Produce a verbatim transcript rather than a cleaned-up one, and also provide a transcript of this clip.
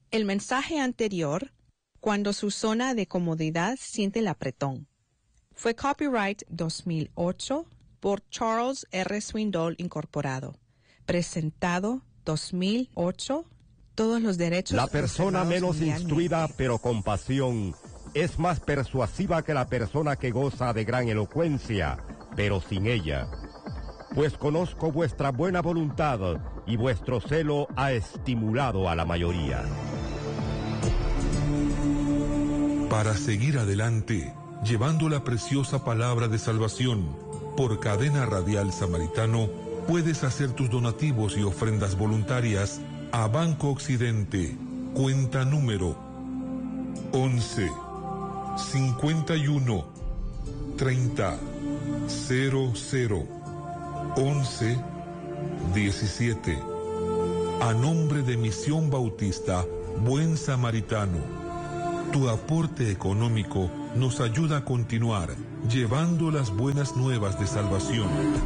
El mensaje anterior, cuando su zona de comodidad siente el apretón. Fue copyright dos mil ocho por Charles R. Swindoll Incorporado. Presentado dos mil ocho. Todos los derechos. La persona menos instruida pero con pasión es más persuasiva que la persona que goza de gran elocuencia, pero sin ella. Pues conozco vuestra buena voluntad y vuestro celo ha estimulado a la mayoría. Para seguir adelante, llevando la preciosa palabra de salvación, por Cadena Radial Samaritano, puedes hacer tus donativos y ofrendas voluntarias a Banco Occidente, cuenta número once, cincuenta y uno, treinta, cero cero, once, diecisiete. A nombre de Misión Bautista Buen Samaritano, tu aporte económico nos ayuda a continuar llevando las buenas nuevas de salvación.